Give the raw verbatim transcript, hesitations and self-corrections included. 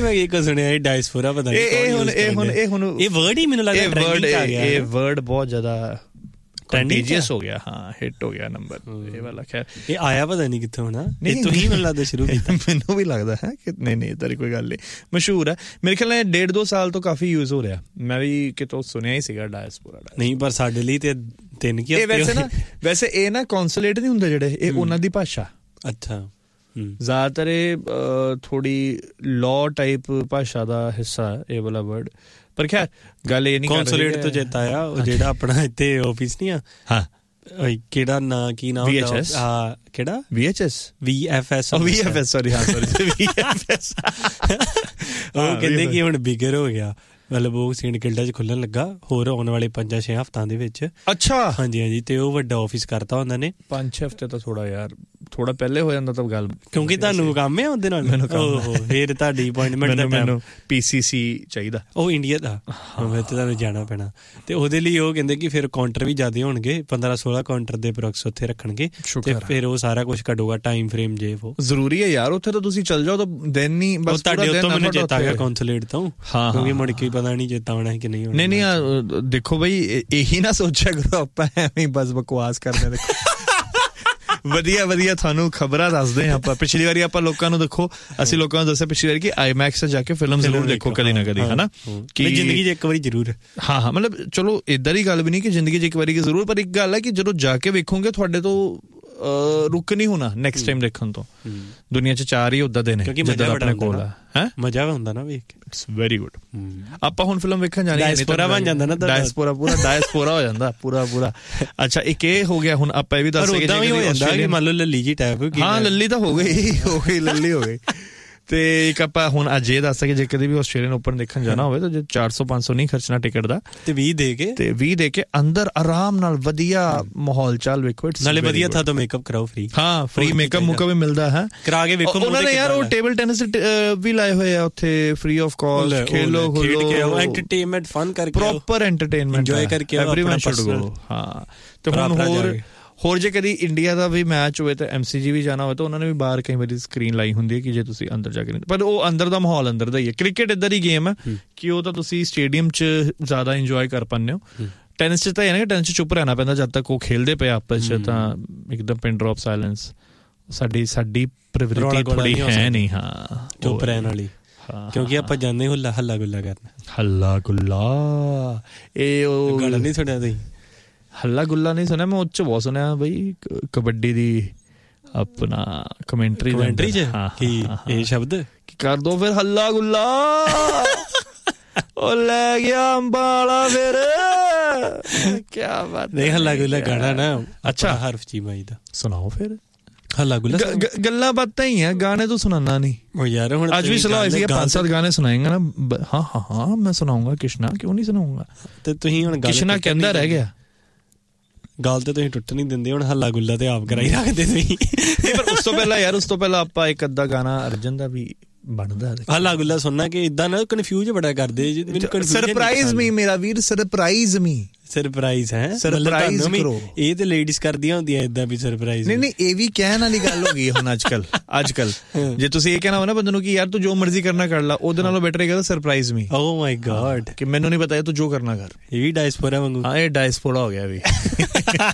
ਮੈਂ ਇਹ ਕੋ ਸੁਣਿਆ ਇਹ ਡਾਇਸਪੋਰਾ ਪਤਾ ਨਹੀਂ ਇਹ ਹੁਣ ਇਹ ਹੁਣ ਇਹ ਹੁਣ ਇਹ ਵਰਡ ਹੀ ਮੈਨੂੰ ਲੱਗਦਾ ਟ੍ਰੈਂਡਿੰਗ ਆ ਗਿਆ ਇਹ ਵਰਡ ਬਹੁਤ ਜ਼ਿਆਦਾ ਕੰਟੀਜੀਅਸ ਹੋ ਗਿਆ ਹਾਂ ਹਿੱਟ ਹੋ ਗਿਆ ਨੰਬਰ ਇਹ ਵਾਲਾ ਖੈਰ ਇਹ ਆਇਆ ਪਤਾ ਨਹੀਂ ਕਿੱਥੋਂ ਹੋਣਾ ਇਹ ਤੁਸੀਂ ਮੈਨੂੰ ਲੱਗਦਾ ਸ਼ੁਰੂ ਕੀਤਾ ਮੈਨੂੰ ਵੀ ਲੱਗਦਾ ਹੈ ਕਿ ਨਹੀਂ ਨਹੀਂ ਇਦਾਂ ਦੀ ਕੋਈ ਗੱਲ ਨਹੀਂ ਮਸ਼ਹੂਰ ਹੈ ਮੇਰੇ ਖਿਆਲ ਨਾਲ ਡੇਢ ਦੋ ਸਾਲ ਤੋਂ ਕਾਫੀ ਯੂਜ਼ ਹੋ ਰਿਹਾ ਮੈਂ ਵੀ ਕਿਤੋਂ ਸੁਣਿਆ ਹੀ ਸੀਗਾ ਡਾਇਸਪੋਰਾ ਨਹੀਂ ਪਰ ਸਾਡੇ ਲਈ ਤੇ ਤਿੰਨ ਕੀ ਇਹ ਵੈਸੇ ਨਾ ਵੈਸੇ ਇਹ ਨਾ ਕੌਂਸੂਲੇਟ ਨਹੀਂ ਹੁੰਦੇ ਜਿਹੜੇ ਇਹ ਉਹਨਾਂ ਦੀ ਭਾਸ਼ਾ ਅੱਛਾ ਜ਼ਿਆਦਾਤਰ ਇਹ ਥੋੜੀ ਲਾਅ ਟਾਈਪ ਭਾਸ਼ਾ ਦਾ ਹਿੱਸਾ ਇਹ ਵਾਲਾ ਵਰਡ ਪਰ ਖੈਰ ਗੱਲ ਇਹ ਨਹੀਂ ਕਰ ਕੌਂਸੂਲੇਟ ਤੋਂ ਚੇਤਾ ਆਇਆ ਉਹ ਜਿਹੜਾ ਆਪਣਾ ਇੱਥੇ ਆਫਿਸ ਨਹੀਂ ਆ ਹਾਂ ਕਿਹੜਾ ਨਾਂ ਕੀ ਨਾਮ ਹੁੰਦਾ ਹਾਂ ਕਿਹੜਾ ਵੀ ਐਚ ਐਸ ਵੀ ਐਫ ਐਸ ਵੀ ਐਫ ਐਸ ਸੌਰੀ ਹਾਂ ਸੌਰੀ ਵੀ ਐਫ ਐਸ ਉਹ ਕਹਿੰਦੇ ਕਿ ਹੁਣ ਬਿਗਰ ਹੋ ਗਿਆ ਮਤਲਬ ਉਹ ਸੇਂਟ ਕਿਲਡਾ 'ਚ ਖੁੱਲਣ ਲੱਗਾ ਹੋਰ ਆਉਣ ਵਾਲੇ ਪੰਜਾਂ ਛੇ ਹਫ਼ਤਾਂ ਦੇ ਵਿੱਚ ਅੱਛਾ ਹਾਂਜੀ ਹਾਂਜੀ ਤੇ ਉਹ ਵੱਡਾ ਆਫਿਸ ਕਰਤਾ ਉਹਨਾਂ ਨੇ ਪੰਜ ਛੇ ਹਫ਼ਤੇ ਤਾਂ ਥੋੜਾ ਯਾਰ ਥੋੜਾ ਪਹਿਲੇ ਹੋ ਜਾਂਦਾ ਤਾਂ ਗੱਲ ਕਿਉਂਕਿ ਤੁਹਾਨੂੰ ਕੰਮ ਹੈ ਉਹਦੇ ਨਾਲ ਓਹੋ ਫਿਰ ਤੁਹਾਡੀ ਅਪਾਇੰਟਮੈਂਟ ਦਾ ਮੈਨੂੰ ਪੀ ਸੀ ਸੀ ਚਾਹੀਦਾ ਉਹ ਇੰਡੀਆ ਦਾ ਮੈਂ ਤੇ ਤੁਹਾਨੂੰ ਜਾਣਾ ਪੈਣਾ ਤੇ ਉਹਦੇ ਲਈ ਉਹ ਕਹਿੰਦੇ ਕਿ ਫਿਰ ਕਾਊਂਟਰ ਵੀ ਜ਼ਿਆਦਾ ਹੋਣਗੇ ਪੰਦਰਾਂ ਸੋਲਾਂ ਕਾਊਂਟਰ ਦੇ ਪ੍ਰੋਕਸ ਉੱਥੇ ਰੱਖਣਗੇ ਤੇ ਫਿਰ ਉਹ ਸਾਰਾ ਕੁਝ ਕੱਢੂਗਾ ਟਾਈਮ ਫਰੇਮ ਜੇ ਉਹ ਜ਼ਰੂਰੀ ਹੈ ਯਾਰ ਉੱਥੇ ਤਾਂ ਤੁਸੀਂ ਚੱਲ ਜਾਓ ਤਾਂ ਦਿਨ ਨਹੀਂ ਬਸ ਤੁਹਾਡੇ ਉੱਤੋਂ ਮੈਨੂੰ ਚੇਤਾ ਗਿਆ ਕੌਂਸੂਲੇਟ ਤੋਂ ਕਿਉਂਕਿ ਮੁੜ ਕੇ ਪਤਾ ਨਹੀਂ ਚੇਤਾ ਹੋਣਾ ਹੈ ਕਿ ਨਹੀਂ ਹੋਣਾ ਨਹੀਂ ਨਹੀਂ ਦੇਖੋ ਬਈ ਇਹੀ ਨਾ ਸੋਚਿਆ ਕਰੋ ਆਪਾਂ ਐਵੇਂ ਬਸ ਬਕਵਾਸ ਕਰਦੇ ਦੇਖੋ ਵਧੀਆ ਵਧੀਆ ਤੁਹਾਨੂੰ ਖਬਰਾਂ ਦੱਸਦੇ ਹਾਂ ਆਪਾਂ ਪਿਛਲੀ ਵਾਰੀ ਆਪਾਂ ਲੋਕਾਂ ਨੂੰ ਦੇਖੋ ਅਸੀਂ ਲੋਕਾਂ ਨੂੰ ਦੱਸਿਆ ਪਿਛਲੀ ਵਾਰੀ ਕਿ ਆਈਮੈਕਸ 'ਚ ਜਾ ਕੇ ਫਿਲਮ ਜ਼ਰੂਰ ਦੇਖੋ ਕਦੀ ਨਾ ਕਦੀ ਹਨਾ ਕਿ ਜ਼ਿੰਦਗੀ 'ਚ ਇੱਕ ਵਾਰੀ ਜ਼ਰੂਰ ਹਾਂ ਹਾਂ ਮਤਲਬ ਚਲੋ ਏਦਾਂ ਦੀ ਗੱਲ ਵੀ ਨਹੀਂ ਕਿ ਜ਼ਿੰਦਗੀ 'ਚ ਇੱਕ ਵਾਰੀ ਜ਼ਰੂਰ ਪਰ ਇੱਕ ਗੱਲ ਹੈ ਕਿ ਜਦੋਂ ਜਾ ਕੇ ਵੇਖੋਗੇ ਤੁਹਾਡੇ ਤੋਂ ਰੁਕ ਨਹੀਂ ਹੋਣਾ ਨੈਕਸਟ ਟਾਈਮ ਦੇਖਣ ਤੋਂ ਦੁਨੀਆ 'ਚ ਚਾਰ ਹੀ ਉੱਦਾਂ ਦੇ ਨੇ ਜਿੱਦਾਂ ਆਪਣੇ ਕੋਲ ਆ ਹੈ ਮਜ਼ਾ ਹੁੰਦਾ ਨਾ ਵੇਖ ਕੇ ਇਟਸ ਵੈਰੀ ਗੁੱਡ ਆਪਾਂ ਹੁਣ ਫਿਲਮ ਵੇਖਣ ਜਾਣੀ ਡਾਇਸਪੋਰਾ ਬਣ ਜਾਂਦਾ ਨਾ ਡਾਇਸਪੋਰਾ ਪੂਰਾ ਡਾਇਸਪੋਰਾ ਹੋ ਜਾਂਦਾ ਪੂਰਾ ਪੂਰਾ ਅੱਛਾ ਇੱਕ ਇਹ ਹੋ ਗਿਆ ਹੁਣ ਆਪਾਂ ਇਹ ਵੀ ਦੱਸ ਸਕਦੇ ਕਿ ਹੋ ਜਾਂਦਾ ਕਿ ਮੰਨ ਲਓ ਲੱਲੀ ਜੀ ਟਾਈਪ ਹਾਂ ਲੱਲੀ ਤਾਂ ਹੋ ਗਈ ਹੋ ਗਈ ਲੱਲੀ ਹੋ ਗਈ ਤੇ ਇੱਕ ਆਪਾਂ ਹੁਣ ਅੱਜ ਇਹ ਦੱਸ ਸਕੇ ਜੇ ਕਦੇ ਵੀ ਆਸਟ੍ਰੇਲੀਅਨ ਓਪਨ ਦੇਖਣ ਜਾਣਾ ਹੋਵੇ ਤਾਂ ਜੇ ਚਾਰ ਸੌ ਪੰਜ ਸੌ ਨਹੀਂ ਖਰਚਣਾ ਟਿਕਟ ਦਾ ਤੇ ਵੀਹ ਦੇ ਕੇ ਤੇ ਵੀਹ ਦੇ ਕੇ ਅੰਦਰ ਆਰਾਮ ਨਾਲ ਵਧੀਆ ਮਾਹੌਲ ਚਾਲ ਵੇਖੋ ਨਾਲੇ ਵਧੀਆ ਥਾ ਤੋਂ ਮੇਕਅਪ ਕਰਾਓ ਫ੍ਰੀ ਹਾਂ ਫ੍ਰੀ ਮੇਕਅਪ ਮੁਕਾ ਵੀ ਮਿਲਦਾ ਹੈ ਕਰਾ ਕੇ ਵੇਖੋ ਉਹਨਾਂ ਨੇ ਯਾਰ ਉਹ ਟੇਬਲ ਟੈਨਿਸ ਵੀ ਲਾਏ ਹੋਏ ਆ ਉੱਥੇ free of cost Khelo Khelo entertainment fun ਕਰਕੇ ਪ੍ਰੋਪਰ ਐਂਟਰਟੇਨਮੈਂਟ ਇੰਜੋਏ ਕਰਕੇ ਐਵਰੀਵਨ ਸ਼ੁੱਡ ਗੋ ਹਾਂ ਤੇ ਹੁਣ ਹੋਰ ਹੋਰ ਜੇ ਕਦੀ ਇੰਡੀਆ ਦਾ ਵੀ ਮੈਚ ਹੋਵੇ ਤਾਂ ਐਮ ਸੀ ਜੀ ਵੀ ਜਾਣਾ ਹੋਵੇ ਤਾਂ ਉਹਨਾਂ ਨੇ ਵੀ ਬਾਹਰ ਕਈ ਵਾਰੀ ਸਕਰੀਨ ਲਾਈ ਹੁੰਦੀ ਹੈ ਕਿ ਜੇ ਤੁਸੀਂ ਅੰਦਰ ਜਾ ਕੇ ਪਰ ਉਹ ਅੰਦਰ ਦਾ ਮਾਹੌਲ ਅੰਦਰ ਦਾ ਹੀ ਹੈ ਕ੍ਰਿਕਟ ਇੱਦਾਂ ਦੀ ਗੇਮ ਹੈ ਕਿ ਉਹ ਤਾਂ ਤੁਸੀਂ ਸਟੇਡੀਅਮ 'ਚ ਜ਼ਿਆਦਾ ਇੰਜੋਏ ਕਰ ਪਾਉਂਦੇ ਹੋ ਟੈਨਿਸ 'ਚ ਤਾਂ ਇਹ ਨਾ ਕਿ ਟੈਨਿਸ 'ਚ ਚੁੱਪ ਰਹਿਣਾ ਪੈਂਦਾ ਜਦ ਤੱਕ ਉਹ ਖੇਲਦੇ ਪਏ ਆਪਸ 'ਚ ਤਾਂ ਇੱਕਦਮ ਪਿਨ ਡਰੌਪ ਸਾਇਲੈਂਸ ਸਾਡੀ ਸਾਡੀ ਪ੍ਰਵਿਰਤੀ ਥੋੜੀ ਹੈ ਨਹੀਂ ਹਾਂ ਚੁੱਪ ਰਹਿਣ ਵਾਲੀ ਕਿਉਂਕਿ ਆਪਾਂ ਜਾਂਦੇ ਹੁੱਲਾ ਹੱਲਾ ਗੁੱਲਾ ਕਰਨਾ ਹੱਲਾ ਗੁੱਲਾ ਇਹ ਉਹ ਗੱਲ ਨਹੀਂ ਸੁਣਿਆ ਤੁਸੀਂ ਹੱਲਾ ਗੁੱਲਾ ਨਹੀਂ ਸੁਣਿਆ ਮੈਂ ਉਹ 'ਚ ਬਹੁਤ ਸੁਣਿਆ ਬਈ ਕਬੱਡੀ ਦੀ ਆਪਣਾ ਕਮੈਂਟਰੀ ਕਮੈਂਟਰੀ 'ਚ ਕੀ ਇਹ ਸ਼ਬਦ ਕੀ ਕਰ ਦੋ ਫਿਰ ਹੱਲਾ ਗੁੱਲਾ ਉਹ ਲੈ ਗਿਆ ਅੰਬਾਲਾ ਫਿਰ ਕਿਆ ਬਾਤ ਨਹੀਂ ਹੱਲਾ ਗੁੱਲਾ ਗਾਣਾ ਨਾ ਅੱਛਾ ਹਰਫ ਜੀ ਮਾਈ ਦਾ ਸੁਣਾਓ ਫਿਰ ਹੱਲਾ ਗੁੱਲਾ ਗੱਲਾਂ ਬਾਤਾਂ ਹੀ ਆ ਗਾਣੇ ਤੂੰ ਸੁਣਾਉਣਾ ਨਹੀਂ ਉਹ ਯਾਰ ਹੁਣ ਅੱਜ ਵੀ ਸਲਾਹ ਸੀ ਪੰਜ ਸੱਤ ਗਾਣੇ ਸੁਣਾਏਗਾ ਨਾ ਹਾਂ ਹਾਂ ਹਾਂ ਮੈਂ ਸੁਣਾਉਂਗਾ ਕਿਸ਼ਨਾ ਕਿਉਂ ਨਹੀਂ ਸੁਣਾਉਂਗਾ ਤੇ ਤੁਸੀਂ ਹੁਣ ਕਿਸ਼ਨਾ ਕਹਿੰਦਾ ਰਹਿ ਗਿਆ ਗੱਲ ਤੇ ਤੁਸੀਂ ਟੁੱਟ ਨਹੀਂ ਦਿੰਦੇ ਹੁਣ ਹੱਲਾ ਗੁੱਲਾ ਤੇ ਆਪ ਕਰਾਈ ਰੱਖਦੇ ਤੁਸੀਂ ਪਰ ਉਸ ਤੋਂ ਪਹਿਲਾਂ ਯਾਰ ਉਸ ਤੋਂ ਪਹਿਲਾਂ ਆਪਾਂ ਇੱਕ ਅੱਧਾ ਗਾਣਾ ਅਰਜਨ ਦਾ ਵੀ ਬਣਦਾ ਹੱਲਾ ਗੁੱਲਾ ਸੁਣਨਾ ਕਿ ਇਦਾਂ ਨਾ ਕਨਫਿਊਜ਼ ਬੜਾ ਕਰਦੇ ਸਰਪ੍ਰਾਈਜ਼ ਮੀ ਮੇਰਾ ਵੀਰ ਸਰਪ੍ਰਾਈਜ਼ ਮੀ ਸਰਪ੍ਰਾਈਜ਼ ਹੈ ਸਰਪ੍ਰਾਈਜ਼ ਕਰੋ ਇਹ ਤੇ ਲੇਡੀਜ਼ ਕਰਦੀਆਂ ਹੁੰਦੀਆਂ ਇਦਾਂ ਵੀ ਸਰਪ੍ਰਾਈਜ਼ ਨਹੀਂ ਨਹੀਂ ਇਹ ਵੀ ਕਹਿਣ ਵਾਲੀ ਗੱਲ ਹੋ ਗਈ ਹੁਣ ਅੱਜ ਕੱਲ ਅੱਜ ਕੱਲ ਜੇ ਤੁਸੀਂ ਇਹ ਕਹਿਣਾ ਹੋ ਨਾ ਬੰਦੇ ਨੂੰ ਕਿ ਯਾਰ ਤੂੰ ਜੋ ਮਰਜ਼ੀ ਕਰਨਾ ਕਰ ਲਾ ਉਹਦੇ ਨਾਲੋਂ ਬੈਟਰ ਹੈਗਾ ਸਰਪ੍ਰਾਈਜ਼ ਮੀ ਓ ਮਾਈ ਗॉड ਕਿ ਮੈਨੂੰ ਨਹੀਂ ਪਤਾ ਤੂੰ ਜੋ ਕਰਨਾ ਕਰ ਇਹ ਵੀ ਡਾਇਸਪੋਰਾ ਵਾਂਗੂ ਹਾਂ ਇਹ ਡਾਇਸਪੋਰਾ ਹੋ ਗਿਆ ਵੀ